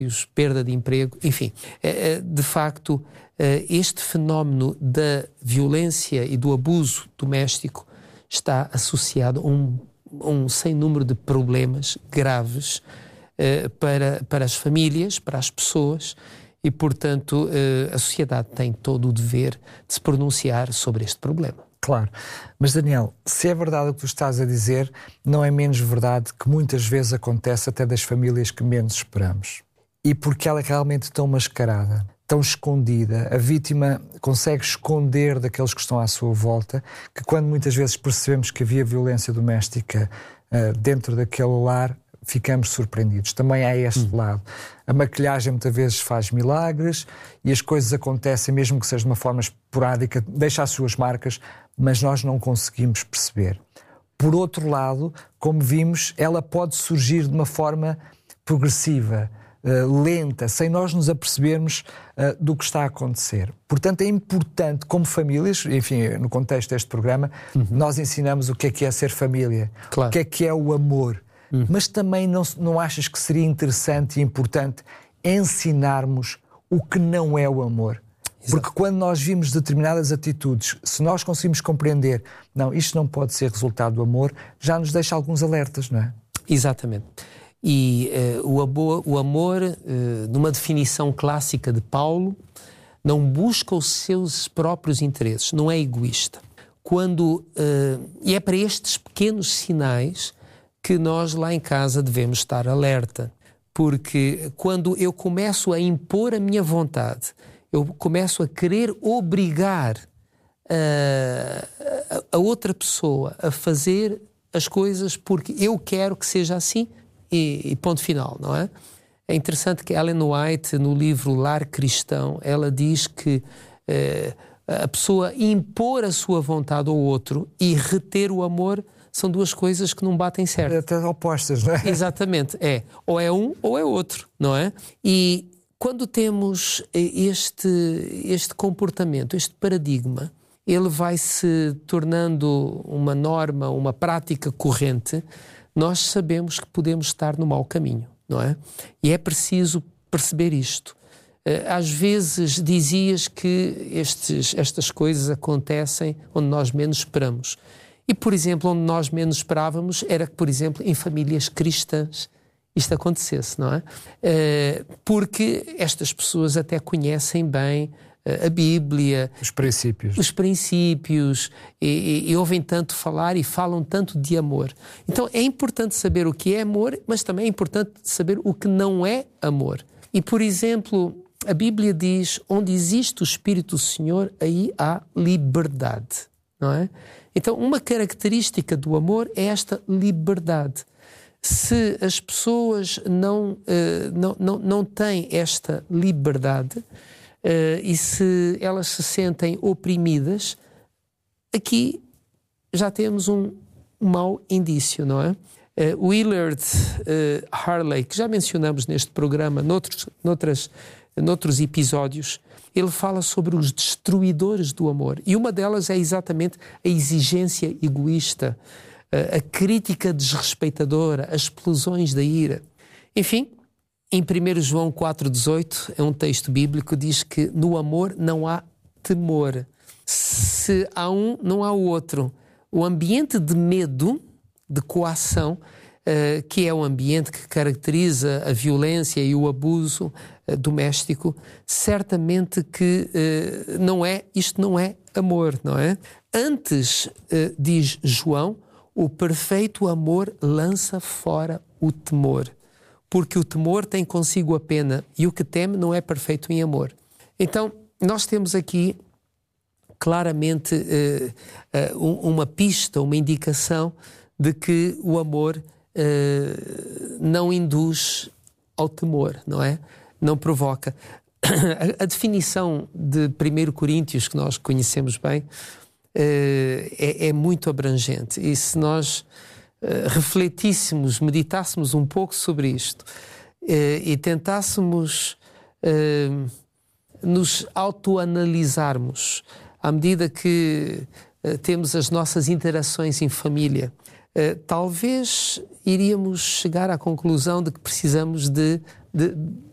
perda de emprego, enfim. De facto, este fenómeno da violência e do abuso doméstico está associado a um sem número de problemas graves para as famílias, para as pessoas, e, portanto, a sociedade tem todo o dever de se pronunciar sobre este problema. Claro. Mas, Daniel, se é verdade o que tu estás a dizer, não é menos verdade que muitas vezes acontece até das famílias que menos esperamos. E porque ela é realmente tão mascarada, tão escondida, a vítima consegue esconder daqueles que estão à sua volta, que quando muitas vezes percebemos que havia violência doméstica dentro daquele lar, ficamos surpreendidos. Também há este lado. A maquilhagem muitas vezes faz milagres e as coisas acontecem, mesmo que seja de uma forma esporádica, deixa as suas marcas, mas nós não conseguimos perceber. Por outro lado, como vimos, ela pode surgir de uma forma progressiva, lenta, sem nós nos apercebermos do que está a acontecer. Portanto, é importante, como famílias, enfim, no contexto deste programa, nós ensinamos o que é ser família, Claro. o que é o amor. Mas também não achas que seria interessante e importante ensinarmos o que não é o amor? Exato. Porque quando nós vimos determinadas atitudes, se nós conseguimos compreender, não, isto não pode ser resultado do amor, já nos deixa alguns alertas, não é? Exatamente. E o amor, numa definição clássica de Paulo, não busca os seus próprios interesses, não é egoísta. E é para estes pequenos sinais que nós lá em casa devemos estar alerta. Porque quando eu começo a impor a minha vontade, eu começo a querer obrigar a outra pessoa a fazer as coisas porque eu quero que seja assim e ponto final, não é? É interessante que Ellen White, no livro Lar Cristão, ela diz que a pessoa impor a sua vontade ao outro e reter o amor são duas coisas que não batem certo. Até opostas, não é? Exatamente, ou é um ou é outro, não é? E quando temos este comportamento, este paradigma, ele vai se tornando uma norma, uma prática corrente, nós sabemos que podemos estar no mau caminho, não é? E é preciso perceber isto. Às vezes dizias que estas coisas acontecem onde nós menos esperamos. E, por exemplo, onde nós menos esperávamos era que, por exemplo, em famílias cristãs isto acontecesse, não é? Porque estas pessoas até conhecem bem a Bíblia. Os princípios. E ouvem tanto falar e falam tanto de amor. Então é importante saber o que é amor, mas também é importante saber o que não é amor. E, por exemplo, a Bíblia diz, onde existe o Espírito do Senhor, aí há liberdade, não é? Então, uma característica do amor é esta liberdade. Se as pessoas não têm esta liberdade e se elas se sentem oprimidas, aqui já temos um mau indício, não é? Willard Harley, que já mencionamos neste programa, noutros episódios, ele fala sobre os destruidores do amor. E uma delas é exatamente a exigência egoísta, a crítica desrespeitadora, as explosões da ira. Enfim, em 1 João 4,18, é um texto bíblico que diz que no amor não há temor. Se há um, não há o outro. O ambiente de medo, de coação, que é o ambiente que caracteriza a violência e o abuso doméstico, certamente que isto não é amor, não é? Antes, diz João, o perfeito amor lança fora o temor, porque o temor tem consigo a pena e o que teme não é perfeito em amor. Então, nós temos aqui claramente uma pista, uma indicação de que o amor não induz ao temor, não é? Não provoca. A definição de 1 Coríntios, que nós conhecemos bem, é muito abrangente. E se nós refletíssemos, meditássemos um pouco sobre isto e tentássemos nos autoanalisarmos à medida que temos as nossas interações em família, talvez iríamos chegar à conclusão de que precisamos de